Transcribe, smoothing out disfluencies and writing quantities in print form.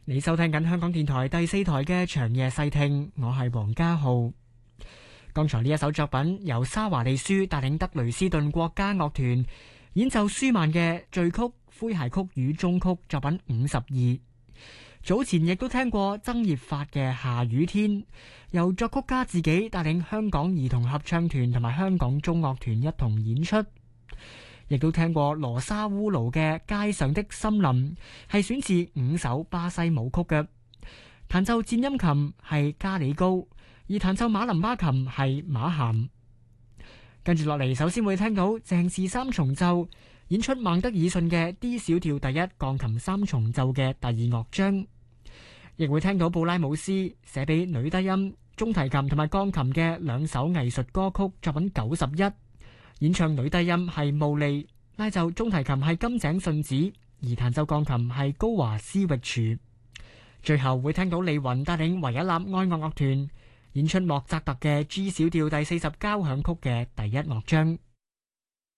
你收聽緊香港電台第4台嘅長夜細聽，我係黃家浩。剛才呢一首作品由沙華利舒帶領德雷斯頓國家樂團演奏舒曼嘅序曲、詼諧曲與終曲作品52。早前亦都聽過曾葉發嘅下雨天，由作曲家自己帶領香港兒童合唱團同埋香港中樂團一同演出。亦都聽過羅莎烏魯嘅街上的森林，係選自5首巴西舞曲嘅。彈奏顫音琴係加里高，而彈奏馬林巴琴係馬咸。跟住落嚟，首先會聽到鄭氏三重奏演出孟德爾遜嘅 D 小調第一鋼琴三重奏嘅第2樂章，亦會聽到布拉姆斯寫俾女低音、中提琴同埋鋼琴嘅2首藝術歌曲作品91。演唱女低音係慕利，拉奏中提琴係金井順子，而彈奏鋼琴係高華斯域柱。最後會聽到李雲帶領維也納愛樂樂團演出莫扎特嘅 G 小調第40交響曲嘅第1樂章。